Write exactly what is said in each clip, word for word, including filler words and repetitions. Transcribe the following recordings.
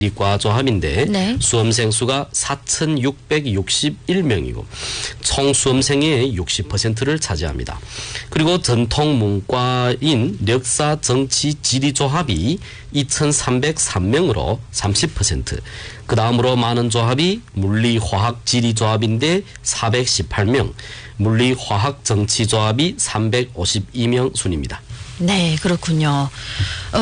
이과 조합인데 네. 수험생 수가 사천육백육십일 명이고 총 수험생의 육십 퍼센트를 차지합니다. 그리고 전통 문과인 역사 정치 지리 조합이 이천삼백삼 명으로 삼십 퍼센트. 그 다음으로 많은 조합이 물리 화학 지리 조합인데 사백십팔 명, 물리 화학 정치 조합이 삼백오십이 명 순입니다. 네, 그렇군요. 어,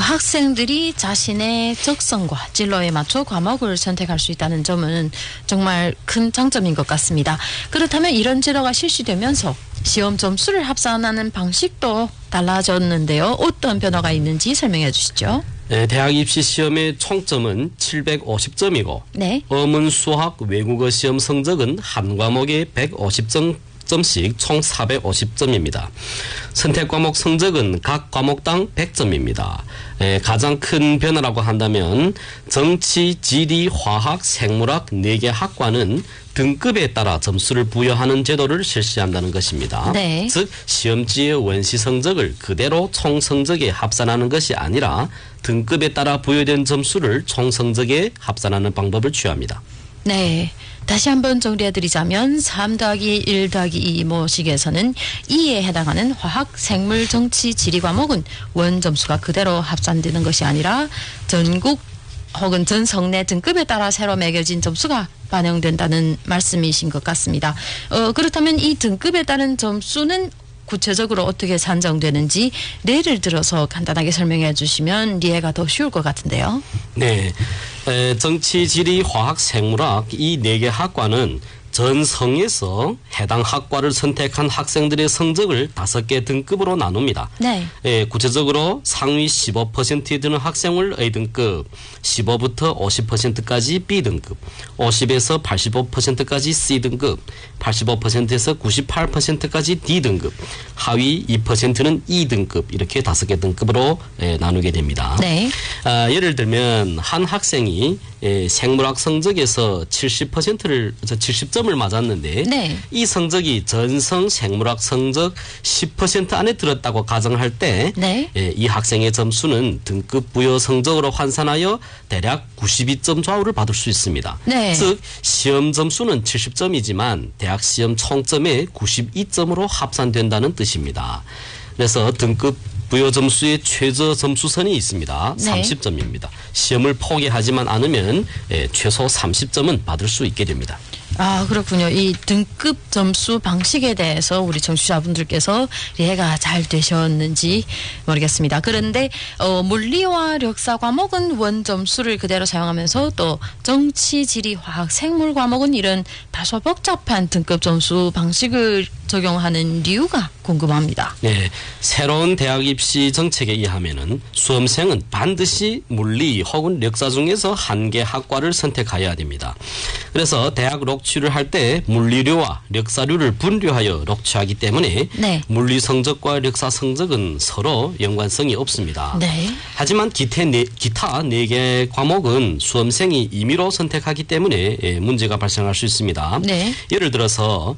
학생들이 자신의 적성과 진로에 맞춰 과목을 선택할 수 있다는 점은 정말 큰 장점인 것 같습니다. 그렇다면 이런 제도가 실시되면서 시험 점수를 합산하는 방식도 달라졌는데요. 어떤 변화가 있는지 설명해 주시죠. 네, 대학 입시 시험의 총점은 칠백오십 점이고 네. 어문, 수학, 외국어 시험 성적은 한 과목에 백오십 점 점씩 총 사백오십 점입니다. 선택 과목 성적은 각 과목당 백 점입니다. 에, 가장 큰 변화라고 한다면 정치, 지리, 화학, 생물학 네 개 학과는 등급에 따라 점수를 부여하는 제도를 실시한다는 것입니다. 네. 즉 시험지의 원시 성적을 그대로 총 성적에 합산하는 것이 아니라 등급에 따라 부여된 점수를 총 성적에 합산하는 방법을 취합니다. 네. 다시 한번 정리해드리자면 삼 더하기 일 더하기 이 모식에서는 이에 해당하는 화학, 생물, 정치, 지리 과목은 원 점수가 그대로 합산되는 것이 아니라 전국 혹은 전 성내 등급에 따라 새로 매겨진 점수가 반영된다는 말씀이신 것 같습니다. 어, 그렇다면 이 등급에 따른 점수는 구체적으로 어떻게 산정되는지 예를 들어서 간단하게 설명해 주시면 이해가 더 쉬울 것 같은데요. 네, 에, 정치, 지리, 화학, 생물학 이 네 개 학과는 전 성에서 해당 학과를 선택한 학생들의 성적을 다섯 개 등급으로 나눕니다. 네. 예, 구체적으로 상위 십오 퍼센트에 드는 학생을 A등급, 십오부터 오십 퍼센트까지 B등급, 오십에서 팔십오 퍼센트까지 C등급, 팔십오 퍼센트에서 구십팔 퍼센트까지 D등급, 하위 이 퍼센트는 E등급 이렇게 다섯 개 등급으로 예, 나누게 됩니다. 네. 아, 예를 들면 한 학생이 예, 생물학 성적에서 칠십 퍼센트를 칠십 점을 맞았는데 네. 이 성적이 전성 생물학 성적 십 퍼센트 안에 들었다고 가정할 때 네. 예, 이 학생의 점수는 등급 부여 성적으로 환산하여 대략 구십이 점 좌우를 받을 수 있습니다. 네. 즉 시험 점수는 칠십 점이지만 대학 시험 총점의 구십이 점으로 합산된다는 뜻입니다. 그래서 등급 부여 점수의 최저 점수선이 있습니다. 네. 삼십 점입니다. 시험을 포기하지만 않으면 예, 최소 삼십 점은 받을 수 있게 됩니다. 아, 그렇군요. 이 등급 점수 방식에 대해서 우리 청취자분들께서 이해가 잘 되셨는지 모르겠습니다. 그런데 어, 물리와 역사 과목은 원 점수를 그대로 사용하면서 또 정치, 지리, 화학, 생물 과목은 이런 다소 복잡한 등급 점수 방식을 적용하는 이유가 궁금합니다. 네, 새로운 대학 입시 정책에 의하면은 수험생은 반드시 물리 혹은 역사 중에서 한 개 학과를 선택해야 됩니다. 그래서 대학 록취를 할 때 물리류와 역사류를 분류하여 록취하기 때문에 네. 물리 성적과 역사 성적은 서로 연관성이 없습니다. 네. 하지만 기타 네, 기타 네 개 과목은 수험생이 임의로 선택하기 때문에 예, 문제가 발생할 수 있습니다. 네. 예를 들어서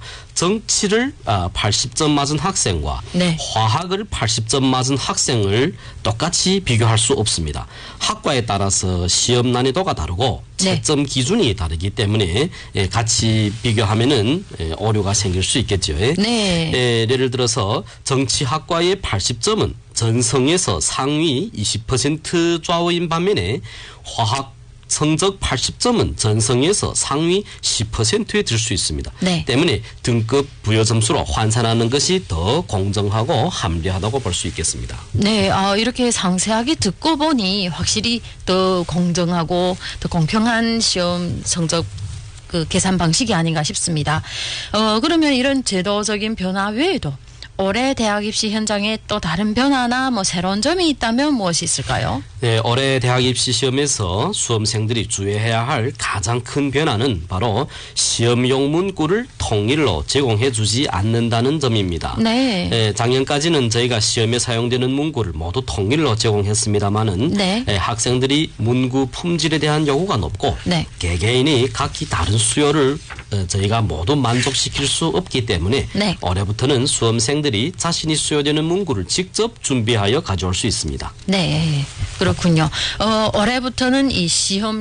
정치를 아, 팔십 점 맞은 학생과 네. 화학을 팔십 점 맞은 학생을 똑같이 비교할 수 없습니다. 학과에 따라서 시험 난이도가 다르고 네. 채점 기준이 다르기 때문에 예, 같이 비교하면은 예, 오류가 생길 수 있겠죠. 네. 예, 예를 들어서 정치학과의 팔십 점은 전성에서 상위 이십 퍼센트 좌우인 반면에 화학 성적 팔십 점은 전성에서 상위 십 퍼센트에 들 수 있습니다. 네. 때문에 등급 부여 점수로 환산하는 것이 더 공정하고 합리하다고 볼 수 있겠습니다. 네, 아, 이렇게 상세하게 듣고 보니 확실히 더 공정하고 더 공평한 시험 성적 그 계산 방식이 아닌가 싶습니다. 어, 그러면 이런 제도적인 변화 외에도 올해 대학 입시 현장에 또 다른 변화나 뭐 새로운 점이 있다면 무엇이 있을까요? 네, 올해 대학 입시 시험에서 수험생들이 주의해야 할 가장 큰 변화는 바로 시험용 문구를 통일로 제공해 주지 않는다는 점입니다. 네. 네, 작년까지는 저희가 시험에 사용되는 문구를 모두 통일로 제공했습니다마는 네. 네, 학생들이 문구 품질에 대한 요구가 높고 네. 개개인이 각기 다른 수요를 어, 저희가 모두 만족시킬 수 없기 때문에 네. 올해부터는 수험생들이 자신이 수요되는 문구를 직접 준비하여 가져올 수 있습니다. 네, 그렇군요. 그렇군요. 어, 올해부터는 이 시험